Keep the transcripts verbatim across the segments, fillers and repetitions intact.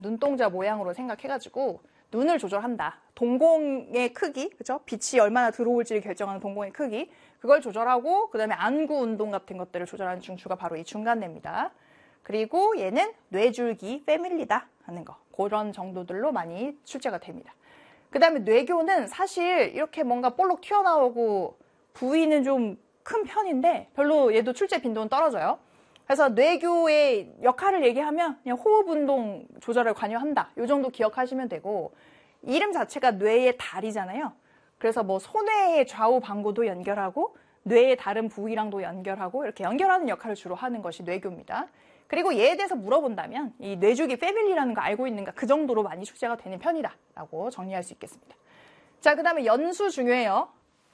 눈동자 모양으로 생각해가지고 눈을 조절한다. 동공의 크기, 그죠? 빛이 얼마나 들어올지를 결정하는 동공의 크기, 그걸 조절하고 그 다음에 안구 운동 같은 것들을 조절하는 중추가 바로 이 중간뇌입니다. 그리고 얘는 뇌줄기 패밀리다 하는 거, 그런 정도들로 많이 출제가 됩니다. 그 다음에 뇌교는 사실 이렇게 뭔가 볼록 튀어나오고 부위는 좀 큰 편인데 별로 얘도 출제 빈도는 떨어져요. 그래서 뇌교의 역할을 얘기하면 그냥 호흡 운동 조절에 관여한다, 이 정도 기억하시면 되고, 이름 자체가 뇌의 달이잖아요. 그래서 뭐 소뇌의 좌우 방구도 연결하고 뇌의 다른 부위랑도 연결하고 이렇게 연결하는 역할을 주로 하는 것이 뇌교입니다. 그리고 얘에 대해서 물어본다면 이 뇌주기 패밀리라는 거 알고 있는가, 그 정도로 많이 출제가 되는 편이다 라고 정리할 수 있겠습니다. 자, 그 다음에 연수 중요해요.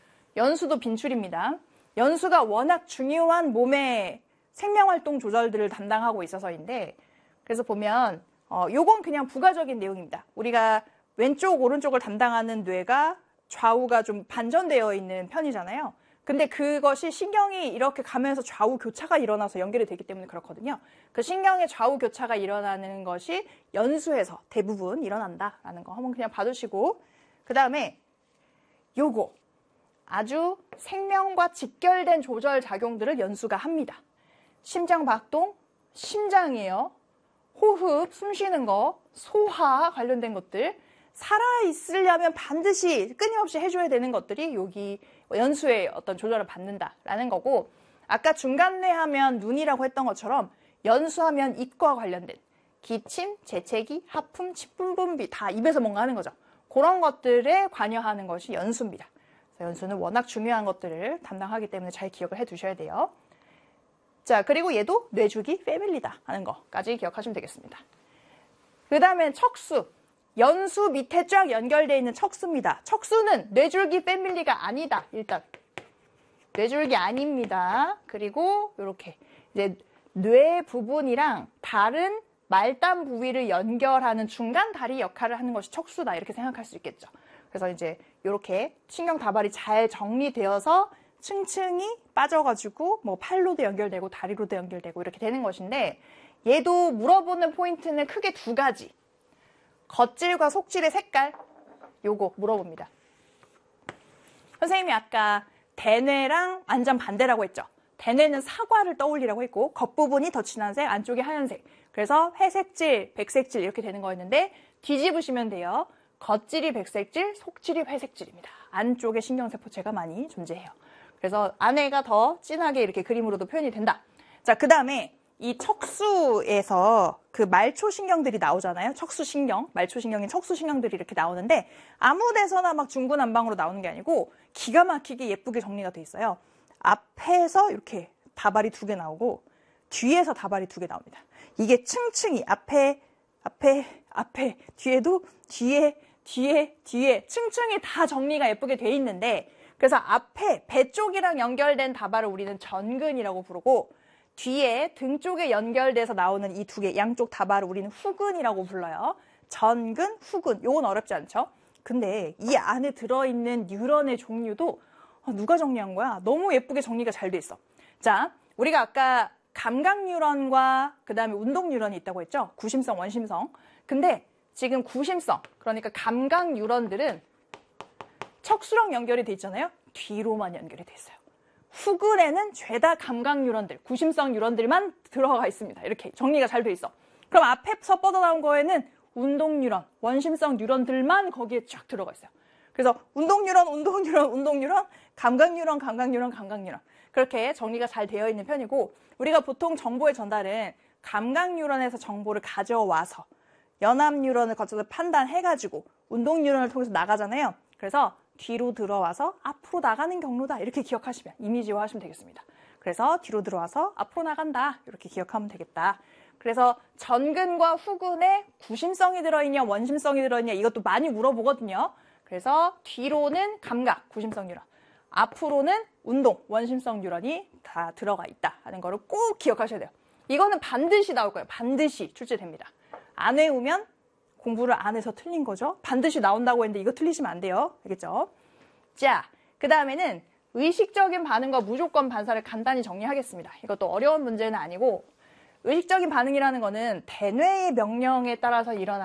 연수도 빈출입니다. 연수가 워낙 중요한 몸의 생명활동 조절들을 담당하고 있어서인데, 그래서 보면 어, 요건 그냥 부가적인 내용입니다. 우리가 왼쪽 오른쪽을 담당하는 뇌가 좌우가 좀 반전되어 있는 편이잖아요. 근데 그것이 신경이 이렇게 가면서 좌우 교차가 일어나서 연결이 되기 때문에 그렇거든요. 그 신경의 좌우 교차가 일어나는 것이 연수에서 대부분 일어난다라는 거 한번 그냥 봐두시고, 그 다음에 요거 아주 생명과 직결된 조절 작용들을 연수가 합니다. 심장 박동, 심장이에요. 호흡, 숨 쉬는 거, 소화 관련된 것들, 살아있으려면 반드시 끊임없이 해줘야 되는 것들이 여기 연수의 어떤 조절을 받는다라는 거고, 아까 중간뇌 하면 눈이라고 했던 것처럼 연수하면 입과 관련된 기침, 재채기, 하품, 침분 분비 다 입에서 뭔가 하는 거죠. 그런 것들에 관여하는 것이 연수입니다. 그래서 연수는 워낙 중요한 것들을 담당하기 때문에 잘 기억을 해 두셔야 돼요. 자, 그리고 얘도 뇌주기 패밀리다 하는 거까지 기억하시면 되겠습니다. 그 다음엔 척수. 연수 밑에 쫙 연결되어 있는 척수입니다. 척수는 뇌줄기 패밀리가 아니다. 일단 뇌줄기 아닙니다. 그리고 이렇게 이제 뇌 부분이랑 다른 말단 부위를 연결하는 중간 다리 역할을 하는 것이 척수다, 이렇게 생각할 수 있겠죠. 그래서 이제 이렇게 신경 다발이 잘 정리되어서 층층이 빠져가지고 뭐 팔로도 연결되고 다리로도 연결되고 이렇게 되는 것인데, 얘도 물어보는 포인트는 크게 두 가지. 겉질과 속질의 색깔, 요거 물어봅니다. 선생님이 아까 대뇌랑 완전 반대라고 했죠. 대뇌는 사과를 떠올리라고 했고 겉부분이 더 진한 색, 안쪽이 하얀색. 그래서 회색질, 백색질 이렇게 되는 거였는데, 뒤집으시면 돼요. 겉질이 백색질, 속질이 회색질입니다. 안쪽에 신경세포체가 많이 존재해요. 그래서 안에가 더 진하게 이렇게 그림으로도 표현이 된다. 자, 그 다음에 이 척수에서 그 말초신경들이 나오잖아요. 척수신경, 말초신경인 척수신경들이 이렇게 나오는데, 아무 데서나 막 중구난방으로 나오는 게 아니고 기가 막히게 예쁘게 정리가 돼 있어요. 앞에서 이렇게 다발이 두 개 나오고 뒤에서 다발이 두 개 나옵니다. 이게 층층이 앞에, 앞에, 앞에, 뒤에도 뒤에, 뒤에, 뒤에 층층이 다 정리가 예쁘게 돼 있는데, 그래서 앞에 배 쪽이랑 연결된 다발을 우리는 전근이라고 부르고, 뒤에 등 쪽에 연결돼서 나오는 이 두 개, 양쪽 다발을 우리는 후근이라고 불러요. 전근, 후근. 요건 어렵지 않죠? 근데 이 안에 들어있는 뉴런의 종류도 누가 정리한 거야? 너무 예쁘게 정리가 잘 돼 있어. 자, 우리가 아까 감각 뉴런과 그 다음에 운동 뉴런이 있다고 했죠? 구심성, 원심성. 근데 지금 구심성, 그러니까 감각 뉴런들은 척수랑 연결이 돼 있잖아요? 뒤로만 연결이 돼 있어요. 후근에는 죄다 감각 뉴런들, 구심성 뉴런들만 들어가 있습니다. 이렇게 정리가 잘 돼 있어. 그럼 앞에서 뻗어나온 거에는 운동 뉴런, 원심성 뉴런들만 거기에 쫙 들어가 있어요. 그래서 운동 뉴런, 운동 뉴런, 운동 뉴런, 감각 뉴런, 감각 뉴런, 감각 뉴런. 그렇게 정리가 잘 되어 있는 편이고, 우리가 보통 정보의 전달은 감각 뉴런에서 정보를 가져와서 연합 뉴런을 거쳐서 판단해가지고 운동 뉴런을 통해서 나가잖아요. 그래서 뒤로 들어와서 앞으로 나가는 경로다, 이렇게 기억하시면, 이미지화 하시면 되겠습니다. 그래서 뒤로 들어와서 앞으로 나간다, 이렇게 기억하면 되겠다. 그래서 전근과 후근에 구심성이 들어있냐 원심성이 들어있냐, 이것도 많이 물어보거든요. 그래서 뒤로는 감각, 구심성 뉴런, 앞으로는 운동, 원심성 뉴런이 다 들어가 있다 하는 거를 꼭 기억하셔야 돼요. 이거는 반드시 나올 거예요. 반드시 출제됩니다. 안 외우면 공부를 안 해서 틀린 거죠. 반드시 나온다고 했는데 이거 틀리시면 안 돼요. 알겠죠? 자, 그 다음에는 의식적인 반응과 무조건 반사를 간단히 정리하겠습니다. 이것도 어려운 문제는 아니고, 의식적인 반응이라는 거는 대뇌의 명령에 따라서 일어나는